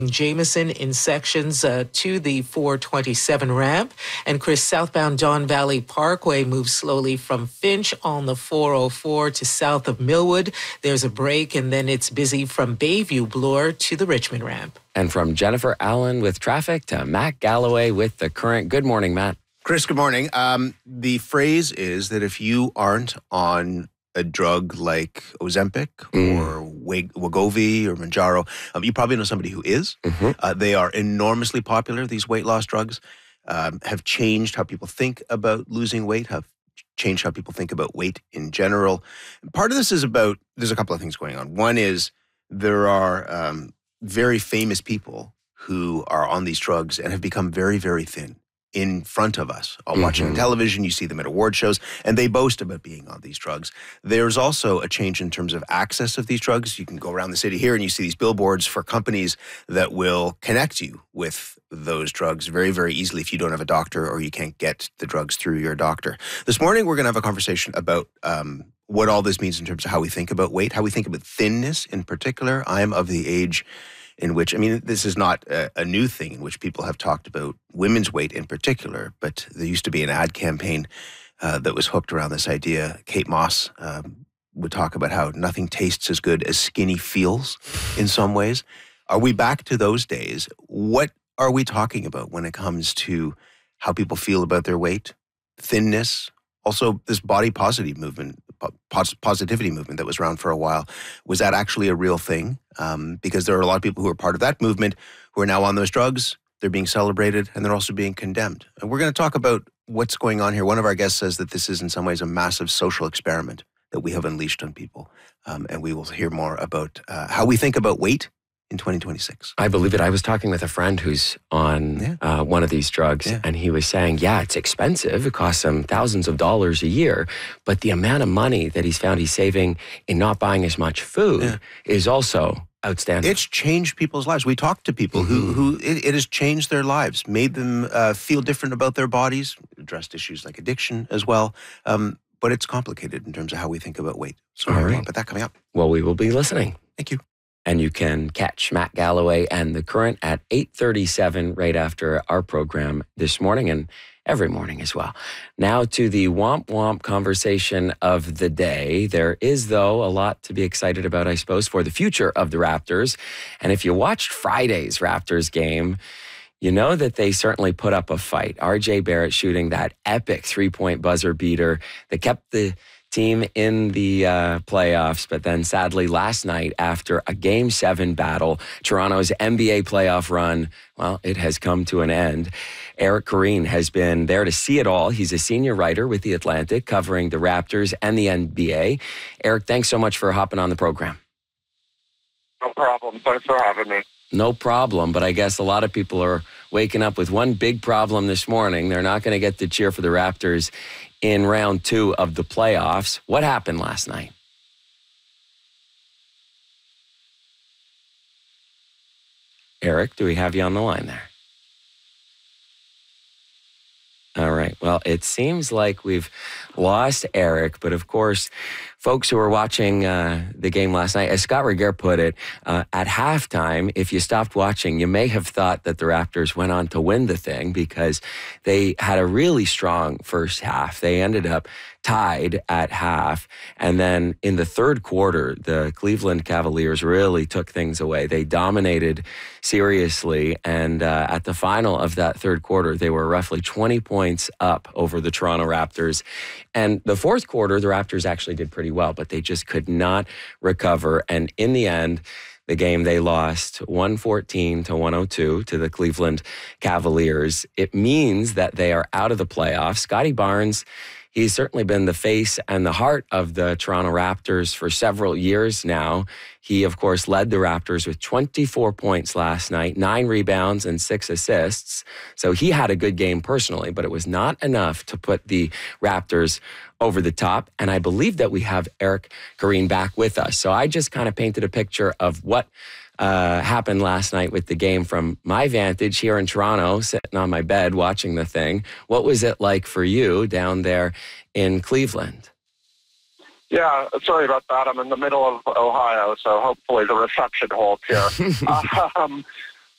Jameson in sections to the 427 ramp. And Chris, southbound Don Valley Parkway moves slowly from Finch on the 404 to south of Millwood. There's a break, and then it's busy from Bayview Bloor to the Richmond ramp. And from Jennifer Allen with traffic to Matt Galloway with the current. Good morning, Matt. Chris, good morning. The phrase is that if you aren't on a drug like Ozempic or Wegovy or Mounjaro, you probably know somebody who is. They are enormously popular. These weight loss drugs have changed how people think about losing weight, have changed how people think about weight in general. Part of this is about, there's a couple of things going on. One is there are very famous people who are on these drugs and have become very, very thin in front of us. Watching television, you see them at award shows, and they boast about being on these drugs. There's also a change in terms of access of these drugs. You can go around the city here and you see these billboards for companies that will connect you with those drugs very, very easily if you don't have a doctor or you can't get the drugs through your doctor. This morning, we're going to have a conversation about what all this means in terms of how we think about weight, how we think about thinness in particular. I'm of the age in which, this is not a new thing in which people have talked about women's weight in particular, but there used to be an ad campaign that was hooked around this idea. Kate Moss would talk about how nothing tastes as good as skinny feels in some ways. Are we back to those days? What are we talking about when it comes to how people feel about their weight, thinness, also this body positivity movement that was around for a while? Was that actually a real thing? Because there are a lot of people who are part of that movement who are now on those drugs. They're being celebrated and they're also being condemned. And we're going to talk about what's going on here. One of our guests says that this is in some ways a massive social experiment that we have unleashed on people. And we will hear more about how we think about weight in 2026. I believe it. I was talking with a friend who's on one of these drugs, and he was saying, it's expensive. It costs him thousands of dollars a year, but the amount of money that he's found he's saving in not buying as much food is also outstanding. It's changed people's lives. We talked to people who it has changed their lives, made them feel different about their bodies, addressed issues like addiction as well. But it's complicated in terms of how we think about weight. So more about that coming up. Well, we will be listening. Thank you. And you can catch Matt Galloway and The Current at 8:37 right after our program this morning and every morning as well. Now to the Womp Womp conversation of the day. There is, though, a lot to be excited about, I suppose, for the future of the Raptors. And if you watched Friday's Raptors game, you know that they certainly put up a fight. RJ Barrett shooting that epic three-point buzzer beater that kept the team in the playoffs. But then sadly last night, after a Game 7 battle, Toronto's NBA playoff run, well, it has come to an end. Eric Koreen has been there to see it all. He's a senior writer with The Atlantic covering the Raptors and the NBA. Eric, thanks so much for hopping on the program. No problem. Thanks for having me. No problem, but I guess a lot of people are waking up with one big problem this morning. They're not going to get to cheer for the Raptors in round 2 of the playoffs. What happened last night? Eric, do we have you on the line there? All right. Well, it seems like we've lost Eric, but of course, folks who were watching the game last night, as Scott Regehr put it, at halftime, if you stopped watching, you may have thought that the Raptors went on to win the thing because they had a really strong first half. They ended up tied at half. And then in the third quarter, the Cleveland Cavaliers really took things away. They dominated seriously. And at the final of that third quarter, they were roughly 20 points up over the Toronto Raptors. And the fourth quarter, the Raptors actually did pretty well, but they just could not recover. And in the end, the game they lost 114 to 102 to the Cleveland Cavaliers. It means that they are out of the playoffs. Scotty Barnes, he's certainly been the face and the heart of the Toronto Raptors for several years now. He, of course, led the Raptors with 24 points last night, 9 rebounds and 6 assists. So he had a good game personally, but it was not enough to put the Raptors over the top. And I believe that we have Eric Koreen back with us. So I just kind of painted a picture of what happened last night with the game from my vantage here in Toronto, sitting on my bed watching the thing. What was it like for you down there in Cleveland? Yeah, sorry about that. I'm in the middle of Ohio, so hopefully the reception holds here.